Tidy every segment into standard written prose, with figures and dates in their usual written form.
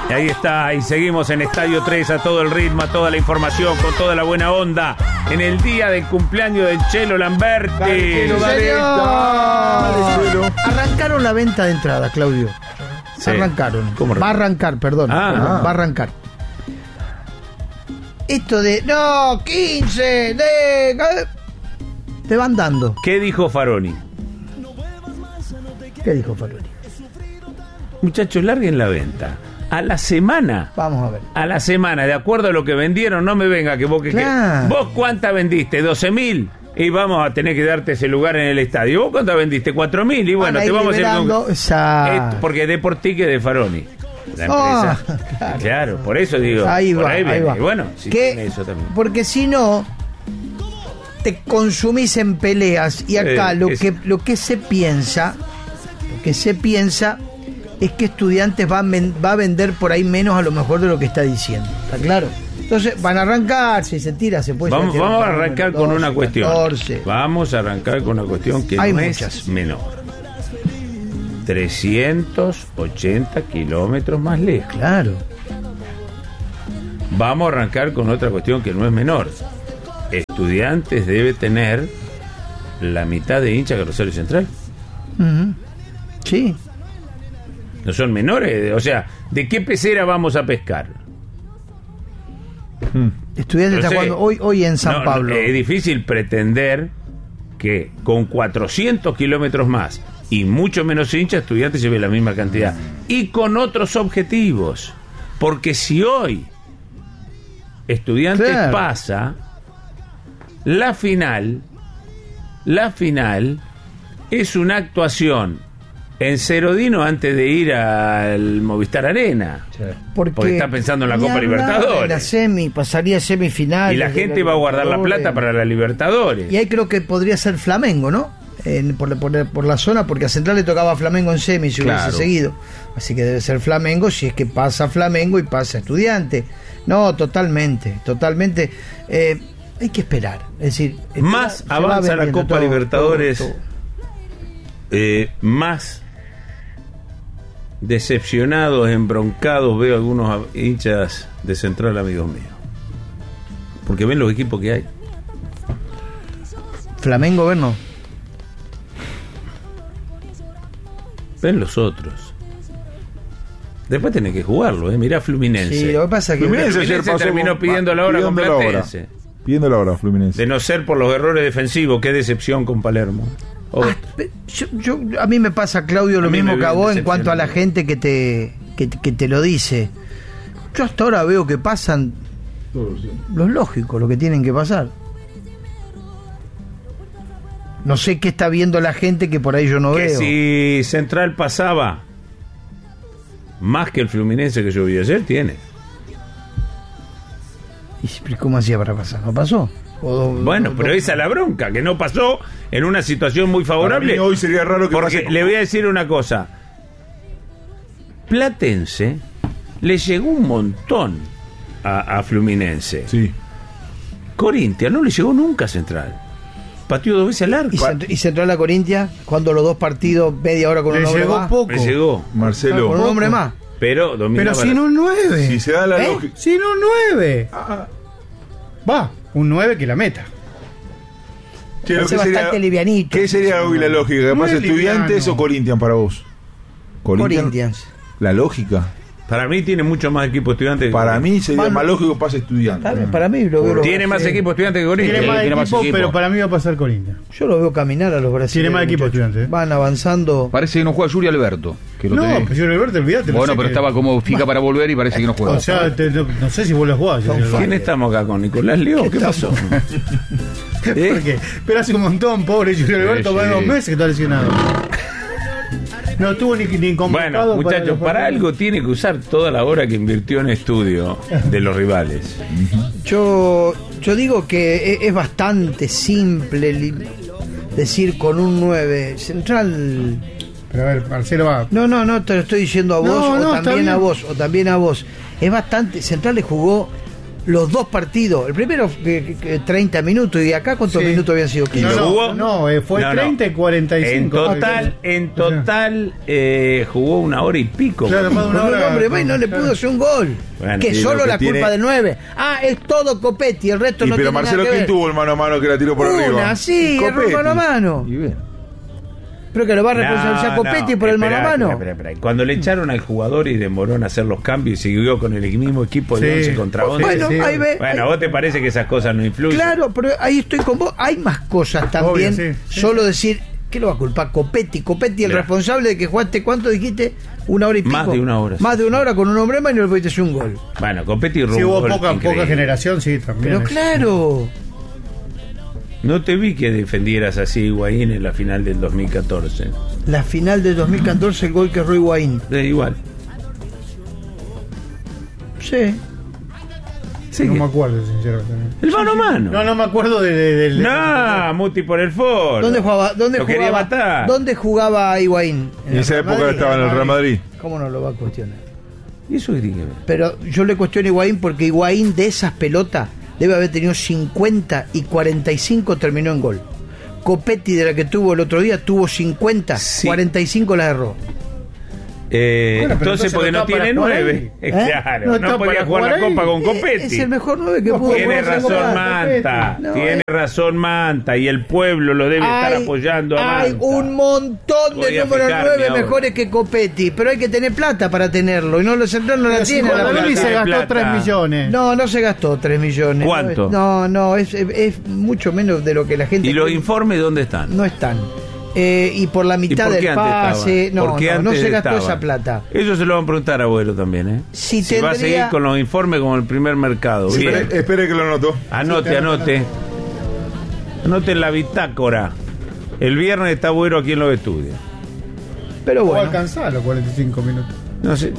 Ahí está, y seguimos en Estadio 3 a todo el ritmo, a toda la información, con toda la buena onda, en el día del cumpleaños del Chelo Lamberti. Arrancaron la venta de entrada, Claudio. Sí. Arrancaron. ¿Cómo va a arrancar, perdón. Va a arrancar. Esto de, 15, te van dando. ¿Qué dijo Faroni? ¿Qué dijo Faroni? Muchachos, larguen la venta. A la semana. Vamos a ver. A la semana, de acuerdo a lo que vendieron, no me venga que vos Claro. ¿Vos cuánta vendiste? 12.000. Y vamos a tener que darte ese lugar en el estadio. ¿Vos cuánta vendiste? 4.000. Y bueno, te vamos a ir porque Deportique de Faroni. La empresa. Claro, por eso digo. Ahí por va, ahí va. Y bueno, si tiene eso también. Porque si no, te consumís en peleas. Y acá lo que se piensa es que Estudiantes va a vender por ahí menos a lo mejor de lo que está diciendo. ¿Está claro? Entonces van a arrancar, si se tira, se puede. Vamos a arrancar con una cuestión. 14. Vamos a arrancar con una cuestión que Hay no muchas. es menor. 380 kilómetros más lejos. Claro. Vamos a arrancar con otra cuestión que no es menor. Estudiantes debe tener la mitad de hincha que Rosario Central. Uh-huh. Sí. No son menores. O sea, ¿de qué pecera vamos a pescar? Estudiantes está jugando hoy en San Pablo. Es difícil pretender que con 400 kilómetros más y mucho menos hincha, Estudiantes lleve la misma cantidad. Y con otros objetivos. Porque si hoy Estudiantes pasa, la final es una actuación en Cerodino antes de ir al Movistar Arena. Sí. Porque está pensando en la Copa Libertadores. Pasaría semifinal. Y la gente va a guardar la plata para la Libertadores. Y ahí creo que podría ser Flamengo, ¿no? Por la zona, porque a Central le tocaba Flamengo en semi si hubiese seguido. Así que debe ser Flamengo si es que pasa Flamengo y pasa Estudiante. No, totalmente. Hay que esperar. Es decir, más avanza la Copa Libertadores, más decepcionados, embroncados veo algunos hinchas de Central, amigos míos, porque ven los equipos que hay. Flamengo, ven no. Ven los otros. Después tenés que jugarlo, mirá Fluminense. Sí, lo que pasa es que Fluminense terminó pidiendo la hora con Platense. Pidiendo la hora, Fluminense. De no ser por los errores defensivos, qué decepción con Palermo. A mí me pasa, Claudio, lo mismo que a vos en cuanto a la gente que te lo dice. Yo hasta ahora veo que pasan los lógicos, lo que tienen que pasar. No sé qué está viendo la gente que por ahí yo no veo. Si Central pasaba más que el Fluminense que yo vi ayer, tiene. ¿Y cómo hacía para pasar? ¿No pasó? Pero esa es la bronca, que no pasó en una situación muy favorable. Hoy sería raro que porque le voy a decir una cosa. Platense le llegó un montón a Fluminense. Sí. Corinthians no le llegó nunca a Central. Pateó 2 veces al arco. ¿Y Central a Corinthians? Cuando los 2 partidos, media hora con un hombre más. Poco. Le llegó Marcelo. Con un hombre más. Pero sin un 9. Si se da la lógica. Sin un 9. Va, un 9 que la meta. Che, bastante livianito. ¿Qué sería hoy la lógica? ¿Que pasa Estudiantes o Corinthians para vos? Corinthians. La lógica. Para mí tiene mucho más equipo Estudiantes que para mí sería más lógico que pase Estudiantes. Para mí lo veo. Tiene más equipo Estudiantes que Corinthians. Tiene más equipo, pero para mí va a pasar Corinthians. Yo lo veo caminar a los brasileños. Tiene más equipo Estudiantes. Van avanzando. Parece que no juega Yuri Alberto. Pues Yuri Alberto, olvídate. Bueno, pero estaba como fija para volver y parece que no juega. O sea, no sé si vuelve a jugar. ¿Quién estamos acá con Nicolás León? ¿Qué pasó? ¿Por qué? Pero hace un montón, pobre Yuri Alberto, va 2 meses que está lesionado. No estuvo ni convocado. Bueno, muchachos, para algo tiene que usar toda la hora que invirtió en estudio de los rivales. Yo digo que es bastante simple decir con un 9 Central. Pero a ver, Marcelo va. No, te lo estoy diciendo a vos, o también a vos. Es bastante. Central le jugó los dos partidos. El primero 30 minutos y acá ¿cuántos minutos habían sido? 15. Fue 30 y 45. En total jugó 1 hora y pico. Claro, más de una hora. Hombre, no le pudo hacer un gol. Bueno, que sí, solo la tiene... culpa del 9. Es todo Copetti, el resto no pero tiene Marcelo, nada que ¿quién ver. tuvo el mano a mano que la tiró por arriba? Sí, el mano a mano. Y bien. Pero que lo va a responsabilizar Copetti por el mano a mano. Espera. Cuando le echaron al jugador y demoró en hacer los cambios y siguió con el mismo equipo de 11 contra 11. Bueno, ahí ve. Bueno, ¿a vos te parece que esas cosas no influyen? Claro, pero ahí estoy con vos. Hay más cosas también. Obvio, Solo decir, ¿qué lo va a culpar? Copetti, el responsable de que jugaste, ¿cuánto dijiste? 1 hora y pico. Más de 1 hora. Más de 1 hora con un hombre más y no le pudiste hacer un gol. Bueno, Copetti robó. Sí, hubo poca generación, sí, también. Pero claro. No te vi que defendieras así a Higuaín en la final del 2014. La final del 2014, el gol que erró Higuaín. Igual. Sí. No me acuerdo, sinceramente. El mano a mano. No me acuerdo del... No, Muti por el foro. ¿Dónde jugaba? Quería matar. ¿Dónde jugaba Higuaín? En esa época estaba en el Real Madrid. ¿Cómo no lo va a cuestionar? ¿Y eso qué tiene que ver? Pero yo le cuestiono a Higuaín porque Higuaín de esas pelotas debe haber tenido 50 y 45 terminó en gol. Copetti, de la que tuvo el otro día, tuvo 50, 45 la erró. Entonces porque no tiene 9. Claro, no podía jugar la Copa con Copetti. Es el mejor 9 que pudo. Tiene razón Manta. Tiene razón Manta. Y el pueblo lo debe estar apoyando a Manta. Hay un montón de números 9 mejores que Copetti, pero hay que tener plata para tenerlo. Y no los centrales no la tienen. Guardaloni se gastó 3 millones. No se gastó 3 millones. ¿Cuánto? No, es mucho menos de lo que la gente. ¿Y los informes dónde están? No están. Y por la mitad del pase, no se gastó esa plata. Ellos se lo van a preguntar a Abuelo también, ¿eh? Si va a seguir con los informes como el primer mercado. Espere que lo anoto. Anote. Anote en la bitácora. El viernes está Abuelo aquí en los estudios. Pero bueno. ¿Puedo alcanzar los 45 minutos? No sé,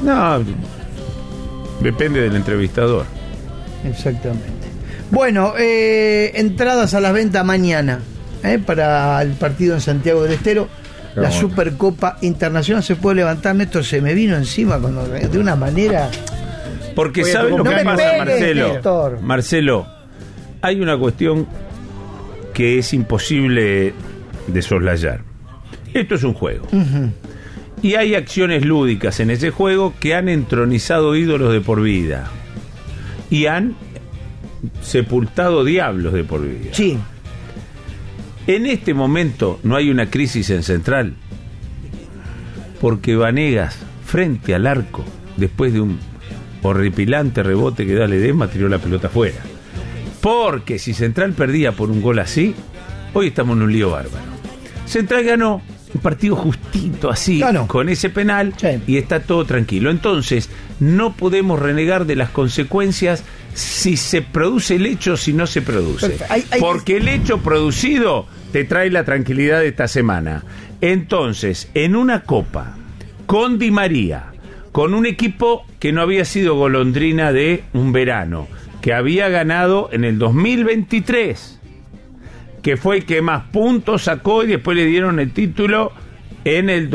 depende del entrevistador. Exactamente. Bueno, entradas a las ventas mañana. Para el partido en Santiago del Estero, la Supercopa Internacional. Se puede levantar, Néstor, se me vino encima de una manera. Porque ¿sabes lo que pasa, Marcelo? Marcelo, hay una cuestión que es imposible de soslayar. Esto es un juego. Y hay acciones lúdicas en ese juego que han entronizado ídolos de por vida. Y han sepultado diablos de por vida. Sí. En este momento no hay una crisis en Central, porque Vanegas, frente al arco, después de un horripilante rebote que da Ledesma, tiró la pelota afuera. Porque si Central perdía por un gol así, hoy estamos en un lío bárbaro. Central ganó un partido justito así, con ese penal, y está todo tranquilo. Entonces, no podemos renegar de las consecuencias si se produce el hecho o si no se produce. Porque el hecho producido te trae la tranquilidad de esta semana. Entonces, en una copa, con Di María, con un equipo que no había sido golondrina de un verano, que había ganado en el 2023, que fue el que más puntos sacó y después le dieron el título en el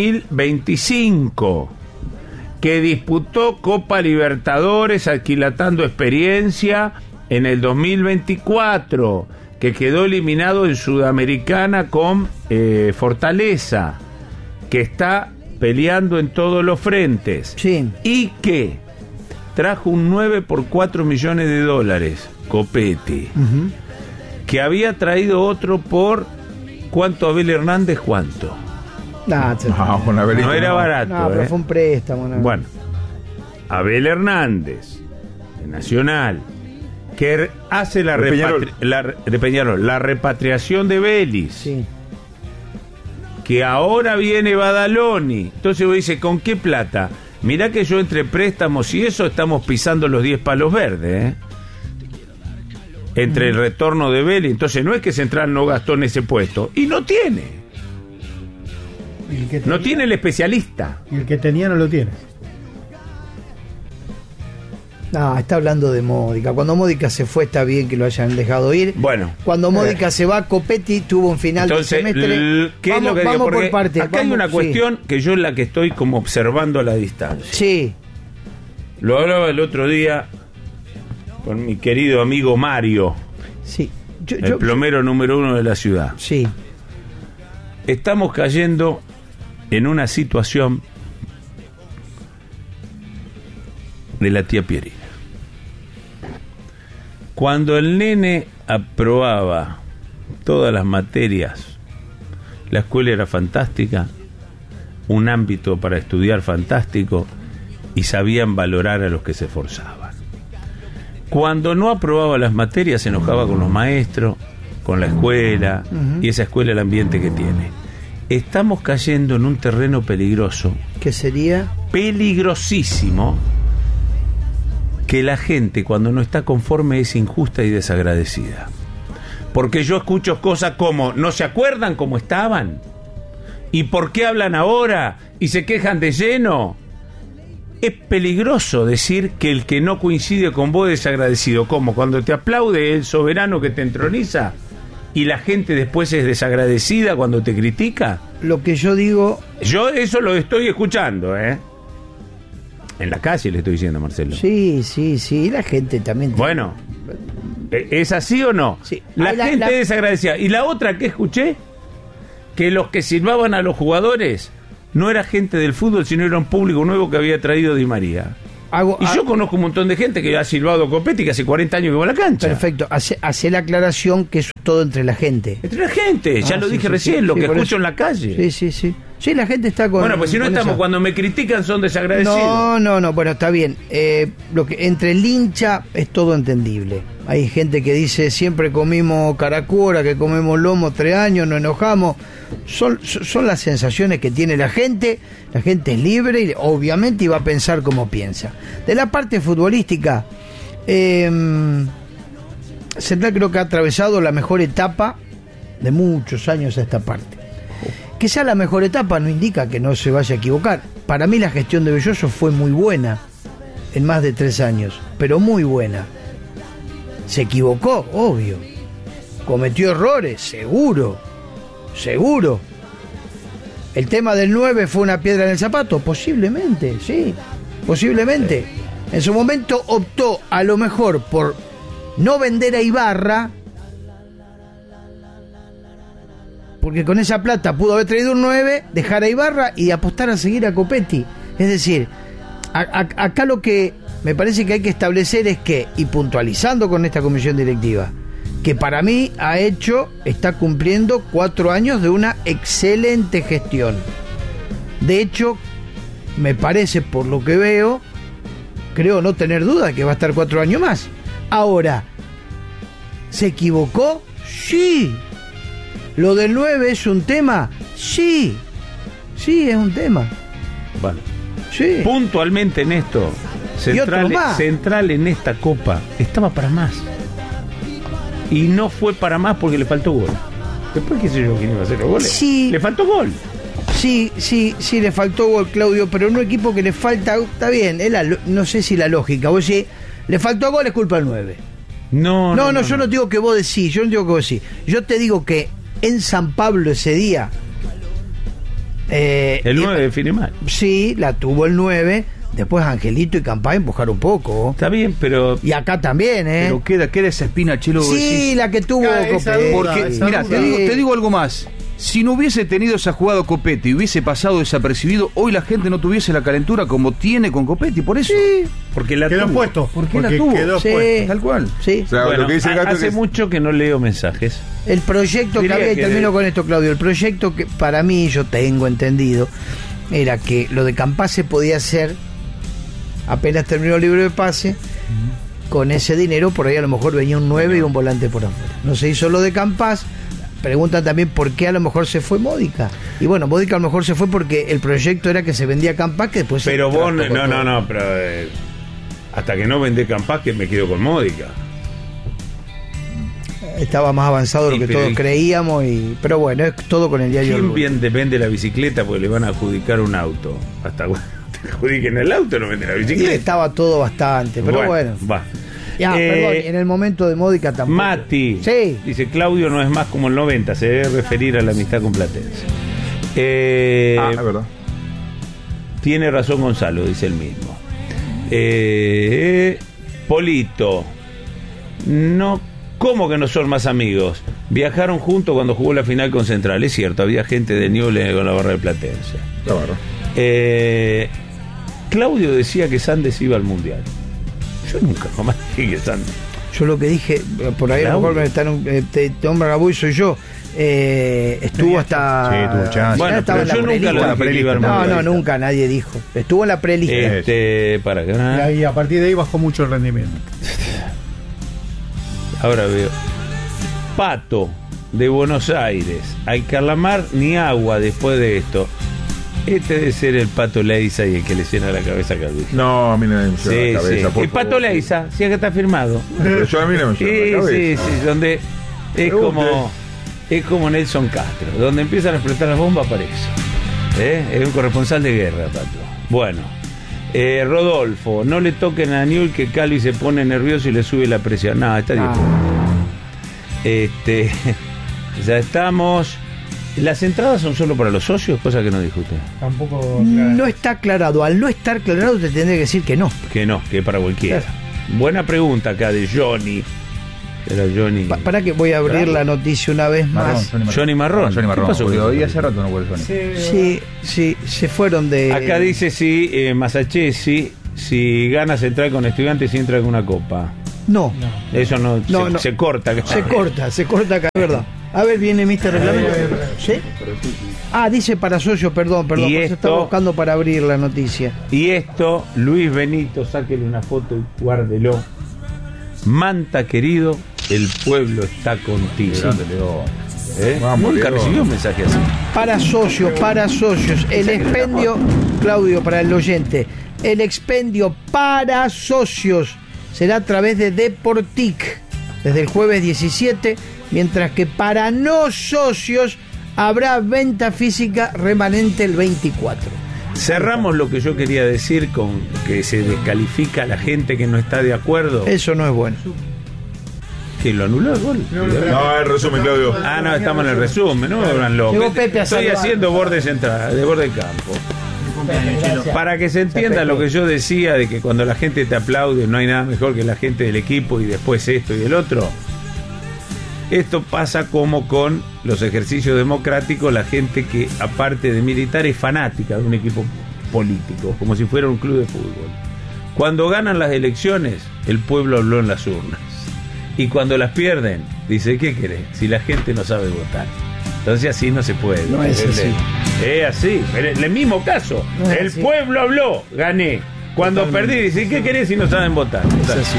2025, que disputó Copa Libertadores aquilatando experiencia en el 2024, que quedó eliminado en Sudamericana con Fortaleza, que está peleando en todos los frentes, y que trajo un 9 por 4 millones de dólares, Copetti, que había traído otro por ¿cuánto? Abel Hernández, ¿cuánto? No era barato. No, pero fue un préstamo. Bueno, Abel Hernández, de Nacional, que hace la repatriación de Vélez, que ahora viene Badaloni. Entonces vos dices, ¿con qué plata? Mirá que yo entre préstamos y eso estamos pisando los 10 palos verdes, entre el retorno de Vélez. Entonces no es que Central no gastó en ese puesto, y no tiene. No tiene el especialista. Y el que tenía no lo tiene. No, está hablando de Módica. Cuando Módica se fue está bien que lo hayan dejado ir. Bueno. Cuando Módica se va, Copetti tuvo un final de semestre. ¿Qué es lo que digo? Por parte. Acá hay una cuestión que yo es la que estoy como observando a la distancia. Sí. Lo hablaba el otro día con mi querido amigo Mario, Sí. el plomero número 1 de la ciudad. Sí. Estamos cayendo en una situación de la tía Pierina. Cuando el nene aprobaba todas las materias, la escuela era fantástica, un ámbito para estudiar fantástico, y sabían valorar a los que se esforzaban. Cuando no aprobaba las materias se enojaba con los maestros, con la escuela, y esa escuela el ambiente que tiene. Estamos cayendo en un terreno peligroso. ¿Qué sería? Peligrosísimo, que la gente cuando no está conforme es injusta y desagradecida. Porque yo escucho cosas como, ¿no se acuerdan cómo estaban? ¿Y por qué hablan ahora? ¿Y se quejan de lleno? Es peligroso decir que el que no coincide con vos es desagradecido. ¿Cómo? Cuando te aplaude el soberano que te entroniza y la gente después es desagradecida cuando te critica. Lo que yo digo... Yo eso lo estoy escuchando, ¿eh? En la calle le estoy diciendo, Marcelo. Sí, la gente también... Bueno, ¿es así o no? Sí. La gente es desagradecida. Y la otra que escuché, que los que silbaban a los jugadores no era gente del fútbol, sino era un público nuevo que había traído Di María. Yo conozco un montón de gente que ha silbado Copetti, que hace 40 años que va a la cancha. Perfecto, hace la aclaración que es todo entre la gente. Entre la gente, ya lo dije recién, lo que escucho eso. En la calle. Sí, la gente está con... Bueno, pues si no estamos, cuando me critican son desagradecidos. No, bueno, está bien. Lo que entre el hincha es todo entendible. Hay gente que dice, siempre comimos caracura, que comemos lomo 3 años, nos enojamos. Son las sensaciones que tiene la gente. La gente es libre y obviamente iba a pensar como piensa. De la parte futbolística, Central creo que ha atravesado la mejor etapa de muchos años a esta parte. Que sea la mejor etapa no indica que no se vaya a equivocar. Para mí la gestión de Belloso fue muy buena en más de 3 años, pero muy buena. Se equivocó, obvio. Cometió errores, seguro. ¿El tema del 9 fue una piedra en el zapato? Posiblemente, sí. Posiblemente. En su momento optó a lo mejor por no vender a Ibarra, porque con esa plata pudo haber traído un 9, dejar a Ibarra y apostar a seguir a Copetti. Es decir, acá lo que me parece que hay que establecer es que, y puntualizando con esta comisión directiva, que para mí está cumpliendo 4 años de una excelente gestión. De hecho, me parece, por lo que veo, creo no tener duda que va a estar 4 años más. Ahora, ¿se equivocó? Sí. ¿Lo del 9 es un tema? Sí, es un tema. Bueno, sí. Puntualmente en esto, Central en esta Copa estaba para más. Y no fue para más porque le faltó gol. Después, qué sé yo, quién iba a hacer los goles. Sí. Le faltó gol. Sí, le faltó gol, Claudio, pero en un equipo que le falta, está bien, no sé si la lógica, vos decís, le faltó gol, es culpa del 9. No, yo no digo que vos decís, yo te digo que en San Pablo ese día el 9 define mal. Sí, la tuvo el 9. Después Angelito y Campá empujaron un poco. Está bien, pero... Y acá también, Pero queda esa espina, Chelo. Sí, la que tuvo Copetti. Porque, mira, te digo algo más. Si no hubiese tenido esa jugada Copetti y hubiese pasado desapercibido, hoy la gente no tuviese la calentura como tiene con Copetti. Por eso. Sí. Porque la quedó tuvo. puesto. Porque la tuvo. Quedó puesto. Tal cual. Sí. Claro, Bueno, lo que dice el gato hace mucho que no leo mensajes. El proyecto que Diría había, y que termino con esto, Claudio, el proyecto que para mí, yo tengo entendido, era que lo de Campá se podía hacer apenas terminó el libro de pase. Con ese dinero por ahí a lo mejor venía un 9 y un volante por afuera. No se hizo lo de Campás. Preguntan también por qué a lo mejor se fue Módica. Y bueno, Módica a lo mejor se fue porque el proyecto era que se vendía Campás, que después pero vos pero hasta que no vendé Campás que me quedo con Módica. Estaba más avanzado de lo que todos creíamos, pero bueno, es todo con el diario. ¿Quién bien vende la bicicleta porque le van a adjudicar un auto? Hasta cuando te adjudiquen el auto no venden la bicicleta. Y estaba todo bastante, pero bueno. Va. Perdón, en el momento de Módica tampoco. Mati dice, Claudio no es más como el 90, se debe referir a la amistad con Platense. Es verdad. Tiene razón Gonzalo, dice el mismo. Polito, No, ¿cómo que no son más amigos? Viajaron juntos cuando jugó la final con Central. Es cierto, había gente de Newell's con la barra de Platense. Claro. Claudio decía que Sandes iba al Mundial. Yo nunca jamás dije que Sandes. Yo lo que dije, por ahí a lo mejor me están, te nombra Gabuy, soy yo. Estuvo hasta. Sí, tuvo chance. Bueno, estaba pero en la yo nunca lo prelista. dije que iba al No, Mundial. nunca nadie dijo. Estuvo en la prelista. Para que Y ahí, a partir de ahí bajó mucho el rendimiento. ahora veo. Pato de Buenos Aires. Al Calamar ni agua después de esto. Este debe ser el Pato Leiza y el que le llena la cabeza a Calvillo. No, a mí no me llena Sí, la cabeza. sí. El Pato Leiza, sí, acá está firmado. Pero yo a mí no me Sí, llena la sí, cabeza. sí, donde es como Nelson Castro, donde empiezan a explotar las bombas aparece. Es un corresponsal de guerra, Pato. Bueno, Rodolfo, no le toquen a Newell que Calvi se pone nervioso y le sube la presión. No, está bien. Ya estamos. ¿Las entradas son solo para los socios? Cosa que no dijo usted. Tampoco. No está aclarado. Al no estar aclarado, te tendría que decir que no. Que no, que para cualquiera. Buena pregunta acá de Johnny. Era Johnny. Para que voy a abrir la noticia una vez más. Johnny Marrón. Johnny Marrón. ¿Qué pasó con eso? Hoy hace rato no vuelve Johnny. Sí, se fueron de. Acá dice Masachesi, si gana Central con Estudiantes y entra con una copa. No. Eso no, No. se corta. Se corta acá, es verdad. A ver, viene Mr. Reglamento. ¿Sí? Dice para socios, perdón, Y pues esto- está buscando para abrir la noticia. Y esto, Luis Benito, sáquele una foto y guárdelo. Manta querido, el pueblo está contigo. Vamos, Nunca Diego. recibió un mensaje así. Para socios, el expendio, Claudio, para el oyente, el expendio para socios será a través de Deportic desde el jueves 17, mientras que para no socios habrá venta física remanente el 24. Cerramos lo que yo quería decir con que se descalifica a la gente que no está de acuerdo. Eso no es bueno. ¿Que lo anuló el gol? No, el resumen, Claudio. No, estamos en el resumen, no hablan loco. Llegó Pepe a Estoy salvar. haciendo borde central, de borde de campo. Para que se entienda lo que yo decía de que cuando la gente te aplaude no hay nada mejor que la gente del equipo y después esto y el otro. Esto pasa como con los ejercicios democráticos, la gente que aparte de militar es fanática de un equipo político, como si fuera un club de fútbol. Cuando ganan las elecciones, el pueblo habló en las urnas. Y cuando las pierden, dice, ¿qué querés? Si la gente no sabe votar. Entonces así no se puede. No es así. Es así. En el mismo caso, No es el así. pueblo habló, gané. Cuando perdí, dice, ¿qué querés si no saben votar? Es así.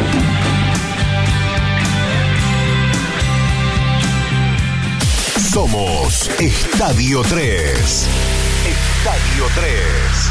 Somos Estadio 3. Estadio 3.